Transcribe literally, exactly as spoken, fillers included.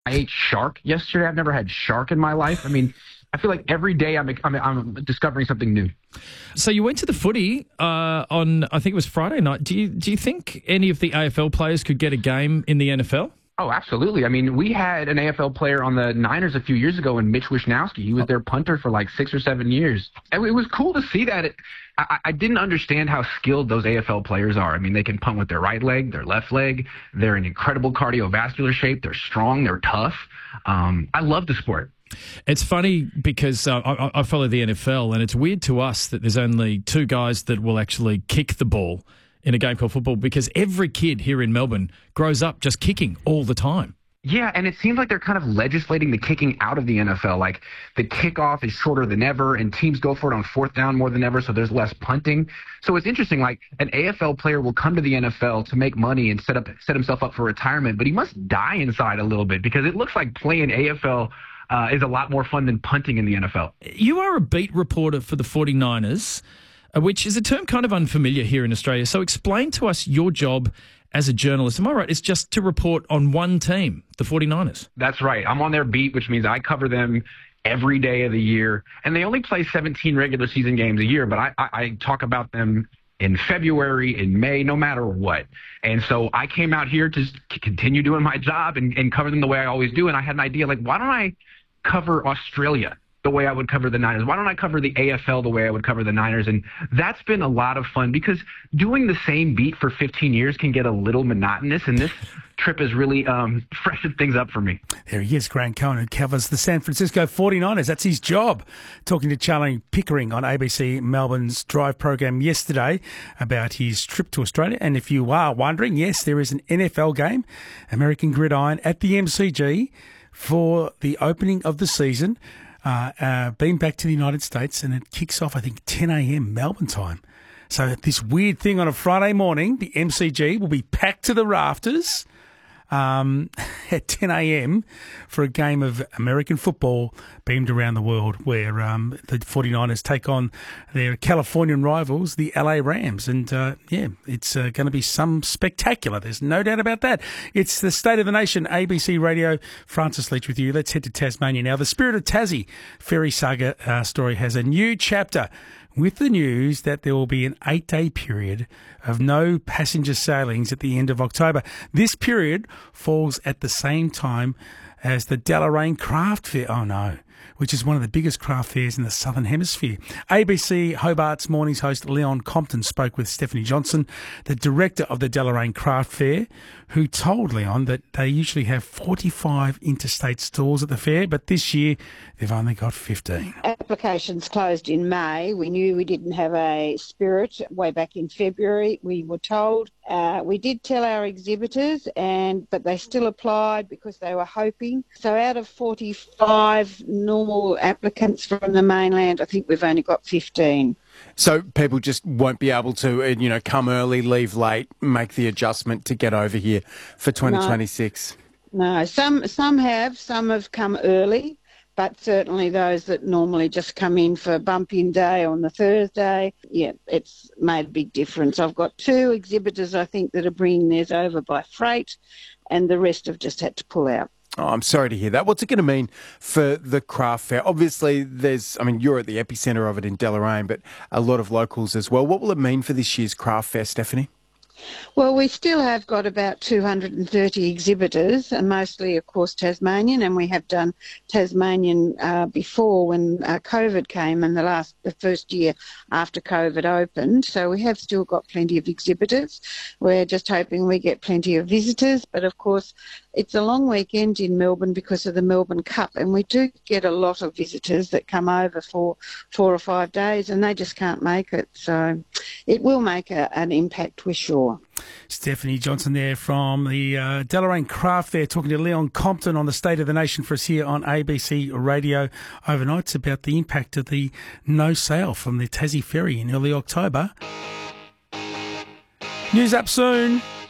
I ate shark yesterday. I've never had shark in my life. I mean, I feel like every day I'm I'm, I'm discovering something new. So you went to the footy uh, on, I think it was Friday night. Do you do you think any of the A F L players could get a game in the N F L? Oh, absolutely. I mean, we had an A F L player on the Niners a few years ago in Mitch Wishnowsky. He was their punter for like six or seven years. And it was cool to see that. It, I, I didn't understand how skilled those A F L players are. I mean, they can punt with their right leg, their left leg. They're in incredible cardiovascular shape. They're strong. They're tough. Um, I love the sport. It's funny because uh, I, I follow the N F L, and it's weird to us that there's only two guys that will actually kick the ball in a game called football, because every kid here in Melbourne grows up just kicking all the time. Yeah, and it seems like they're kind of legislating the kicking out of the N F L. Like, the kickoff is shorter than ever, and teams go for it on fourth down more than ever, so there's less punting. So it's interesting, like, an A F L player will come to the N F L to make money and set up set himself up for retirement, but he must die inside a little bit, because it looks like playing A F L uh, is a lot more fun than punting in the N F L. You are a beat reporter for the forty-niners, which is a term kind of unfamiliar here in Australia. So explain to us your job as a journalist. Am I right? It's just to report on one team, the forty-niners. That's right. I'm on their beat, which means I cover them every day of the year. And they only play seventeen regular season games a year, but I, I, I talk about them in February, in May, no matter what. And so I came out here to continue doing my job and, and cover them the way I always do. And I had an idea, like, why don't I cover Australia the way I would cover the Niners? Why don't I cover the A F L the way I would cover the Niners? And that's been a lot of fun, because doing the same beat for fifteen years can get a little monotonous, and this trip has really um, freshened things up for me. There he is, Grant Cohen, who covers the San Francisco forty-niners. That's his job. Talking to Charlie Pickering on A B C Melbourne's Drive program yesterday about his trip to Australia. And if you are wondering, yes, there is an N F L game, American Gridiron, at the M C G for the opening of the season. Uh, uh, been back to the United States, and it kicks off, I think, ten a.m. Melbourne time. So this weird thing on a Friday morning, the M C G will be packed to the rafters um, at ten a.m. for a game of American football beamed around the world, where um, the forty-niners take on their Californian rivals, the L A Rams. And, uh, yeah, it's uh, going to be some spectacular. There's no doubt about that. It's the State of the Nation, A B C Radio. Francis Leach with you. Let's head to Tasmania now. The Spirit of Tassie ferry saga uh, story has a new chapter, with the news that there will be an eight-day period of no passenger sailings at the end of October. This period falls at the same time as the Deloraine Craft Fair. Oh, no. Which is one of the biggest craft fairs in the Southern Hemisphere. A B C Hobart's Mornings host Leon Compton spoke with Stephanie Johnson, the director of the Deloraine Craft Fair, who told Leon that they usually have forty-five interstate stalls at the fair, but this year they've only got fifteen. Applications closed in May. We knew we didn't have a Spirit way back in February, we were told. Uh, we did tell our exhibitors, and but they still applied because they were hoping. So out of forty-five normal applicants from the mainland, I think we've only got fifteen. So people just won't be able to, you know, come early, leave late, make the adjustment to get over here for twenty twenty-six? No, no. some some have, some have come early, but certainly those that normally just come in for bump-in day on the Thursday, yeah, it's made a big difference. I've got two exhibitors, I think, that are bringing theirs over by freight, and the rest have just had to pull out. Oh, I'm sorry to hear that. What's it going to mean for the craft fair? Obviously, there's, I mean, you're at the epicentre of it in Deloraine, but a lot of locals as well. What will it mean for this year's craft fair, Stephanie? Well, we still have got about two hundred thirty exhibitors, and mostly, of course, Tasmanian, and we have done Tasmanian uh, before when uh, COVID came, and the last, the first year after COVID opened. So we have still got plenty of exhibitors. We're just hoping we get plenty of visitors, but of course, it's a long weekend in Melbourne because of the Melbourne Cup, and we do get a lot of visitors that come over for four or five days, and they just can't make it. So it will make a, an impact, we're sure. Stephanie Johnson there from the uh, Deloraine Craft Fair, talking to Leon Compton on the State of the Nation for us here on A B C Radio overnight. It's about the impact of the no sail from the Tassie Ferry in early October. News up soon.